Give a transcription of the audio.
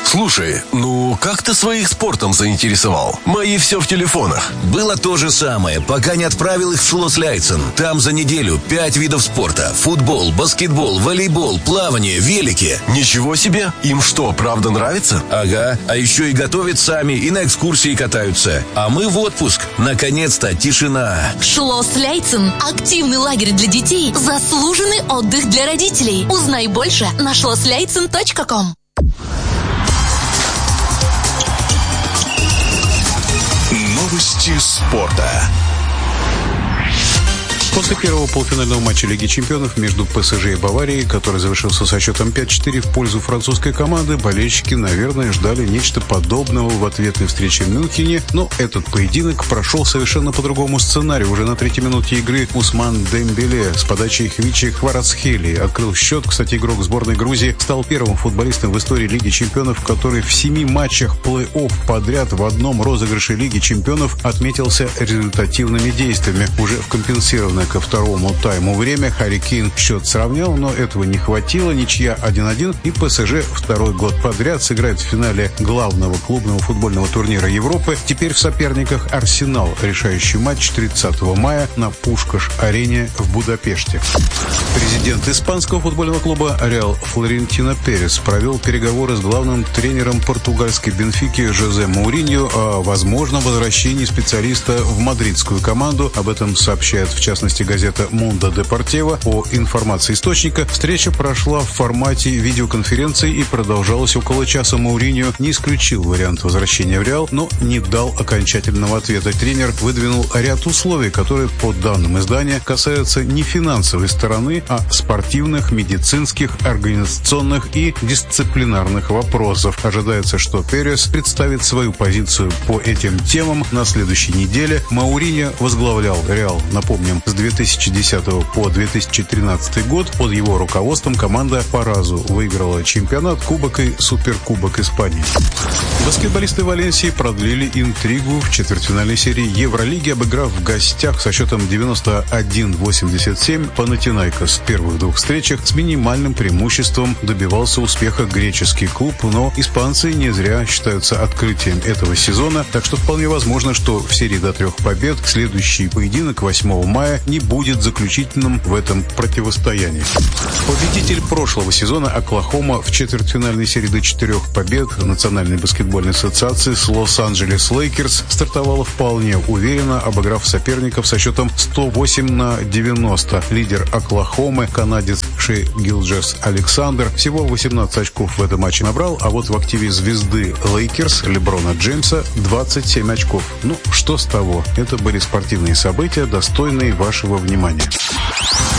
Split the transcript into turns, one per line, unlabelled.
Слушай, ну как ты своих спортом заинтересовал? Мои все в телефонах.
Было то же самое, пока не отправил их в Шлосс-Лайцен. Там за неделю 5 видов спорта. Футбол, баскетбол, волейбол, плавание, велики.
Ничего себе! Им что, правда нравится?
Ага, а еще и готовят сами, и на экскурсии катаются. А мы в отпуск. Наконец-то тишина.
Шлосс-Лайцен – активный лагерь для детей, заслуженный отдых для родителей. Узнай больше на schlossleitzen.com.
Новости спорта.
После первого полуфинального матча Лиги чемпионов между ПСЖ и Баварией, который завершился со счетом 5-4 в пользу французской команды, болельщики, наверное, ждали нечто подобного в ответной встрече в Мюнхене, но этот поединок прошел совершенно по другому сценарию. Уже на 3-й минуте игры Усман Дембеле с подачи Хвичи Кварацхелии открыл счет. Кстати, игрок сборной Грузии стал первым футболистом в истории Лиги чемпионов, который в 7 матчах плей-офф подряд в одном розыгрыше Лиги чемпионов отметился результативными действиями. Уже в компенсированное ко второму тайму время Харри Кейн счет сравнял, но этого не хватило. Ничья 1-1, и ПСЖ второй год подряд сыграет в финале главного клубного футбольного турнира Европы. Теперь в соперниках Арсенал. Решающий матч 30 мая на Пушкаш-арене в Будапеште. Президент испанского футбольного клуба Реал Флорентино Перес провел переговоры с главным тренером португальской Бенфики Жозе Моуриньо о возможном возвращении специалиста в мадридскую команду. Об этом сообщает в частности газета «Мундо Депортиво». По информации источника, встреча прошла в формате видеоконференции и продолжалась около часа. Моуриньо не исключил вариант возвращения в Реал, но не дал окончательного ответа. Тренер выдвинул ряд условий, которые, по данным издания, касаются не финансовой стороны, а спортивных, медицинских, организационных и дисциплинарных вопросов. Ожидается, что Перес представит свою позицию по этим темам на следующей неделе. Моуриньо возглавлял Реал, напомним, с 2010 по 2013 год. Под его руководством команда по разу выиграла чемпионат, кубок и суперкубок Испании. Баскетболисты Валенсии продлили интригу в четвертьфинальной серии Евролиги, обыграв в гостях со счетом 91-87 Панатинайкос. В первых двух встречах с минимальным преимуществом добивался успеха греческий клуб, но испанцы не зря считаются открытием этого сезона, так что вполне возможно, что в серии до 3 побед следующий поединок 8 мая не будет заключительным в этом противостоянии. Победитель прошлого сезона Оклахома в четвертьфинальной серии до 4 побед Национальной баскетбольной ассоциации с Лос-Анджелес Лейкерс стартовала вполне уверенно, обыграв соперников со счетом 108-90. Лидер Оклахомы, канадец Шей Гилджес-Александр, всего 18 очков в этом матче набрал, а вот в активе звезды Лейкерс Леброна Джеймса 27 очков. Ну, что с того? Это были спортивные события, достойные вашего внимания.